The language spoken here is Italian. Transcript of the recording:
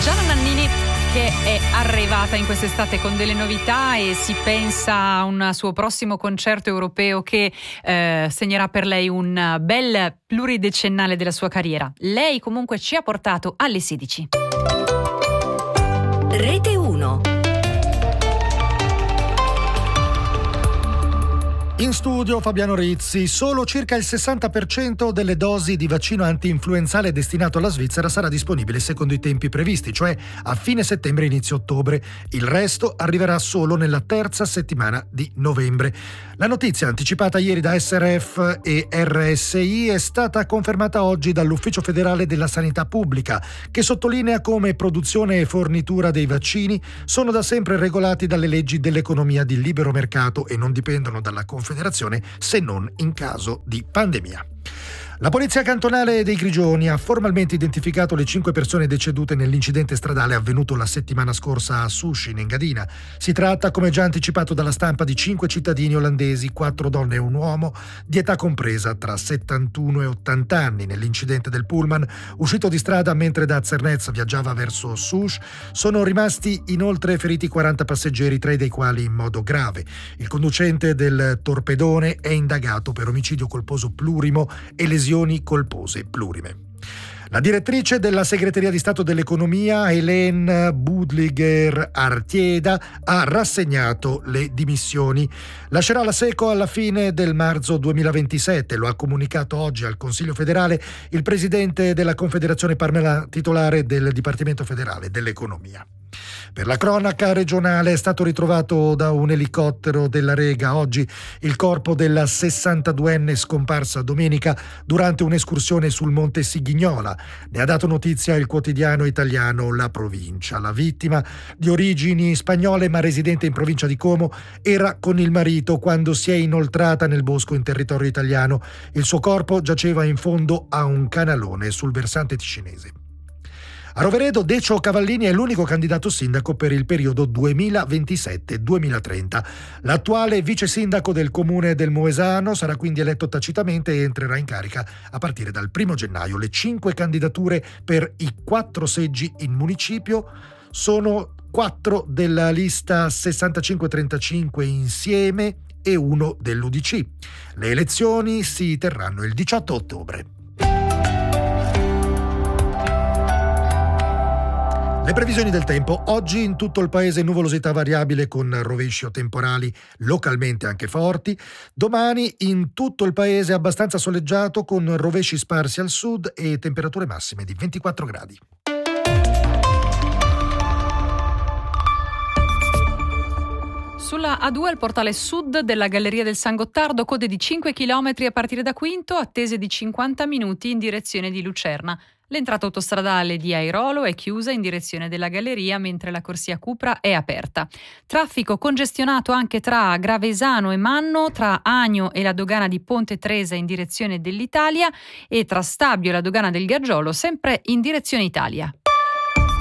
Gianna Nannini, che è arrivata in quest'estate con delle novità e si pensa a un suo prossimo concerto europeo che segnerà per lei un bel pluridecennale della sua carriera. Lei comunque ci ha portato alle 16. Rete 1. In studio Fabiano Rizzi. Solo circa il 60% delle dosi di vaccino anti-influenzale destinato alla Svizzera sarà disponibile secondo i tempi previsti, cioè a fine settembre inizio ottobre. Il resto arriverà solo nella terza settimana di novembre. La notizia, anticipata ieri da SRF e RSI, è stata confermata oggi dall'Ufficio federale della sanità pubblica, che sottolinea come produzione e fornitura dei vaccini sono da sempre regolati dalle leggi dell'economia di libero mercato e non dipendono dalla Confederazione se non in caso di pandemia. La Polizia Cantonale dei Grigioni ha formalmente identificato le 5 persone decedute nell'incidente stradale avvenuto la settimana scorsa a Sush, in Engadina. Si tratta, come già anticipato dalla stampa, di 5 cittadini olandesi, 4 donne e un uomo, di età compresa tra 71 e 80 anni. Nell'incidente del pullman, uscito di strada mentre da Zernez viaggiava verso Sush, sono rimasti inoltre feriti 40 passeggeri, 3 dei quali in modo grave. Il conducente del torpedone è indagato per omicidio colposo plurimo e lesioni colpose plurime. La direttrice della Segreteria di Stato dell'Economia, Hélène Budliger-Artieda, ha rassegnato le dimissioni. Lascerà la SECO alla fine del marzo 2027, lo ha comunicato oggi al Consiglio federale il presidente della Confederazione Parmela, titolare del Dipartimento federale dell'Economia. Per la cronaca regionale è stato ritrovato da un elicottero della Rega oggi il corpo della 62enne scomparsa domenica durante un'escursione sul Monte Sigignola. Ne ha dato notizia il quotidiano italiano La Provincia. La vittima, di origini spagnole ma residente in provincia di Como, era con il marito quando si è inoltrata nel bosco in territorio italiano. Il suo corpo giaceva in fondo a un canalone sul versante ticinese. A Roveredo, Decio Cavallini è l'unico candidato sindaco per il periodo 2027-2030. L'attuale vice sindaco del comune del Moesano sarà quindi eletto tacitamente e entrerà in carica a partire dal 1 gennaio. Le 5 candidature per i 4 seggi in municipio sono 4 della lista 65-35 Insieme e 1 dell'UDC. Le elezioni si terranno il 18 ottobre. Le previsioni del tempo. Oggi in tutto il paese nuvolosità variabile con rovesci o temporali localmente anche forti. Domani in tutto il paese abbastanza soleggiato con rovesci sparsi al sud e temperature massime di 24 gradi. Sulla A2 il portale sud della Galleria del San Gottardo, code di 5 km a partire da Quinto, attese di 50 minuti in direzione di Lucerna. L'entrata autostradale di Airolo è chiusa in direzione della Galleria, mentre la corsia Cupra è aperta. Traffico congestionato anche tra Gravesano e Manno, tra Agno e la dogana di Ponte Tresa in direzione dell'Italia e tra Stabio e la dogana del Gargiolo, sempre in direzione Italia.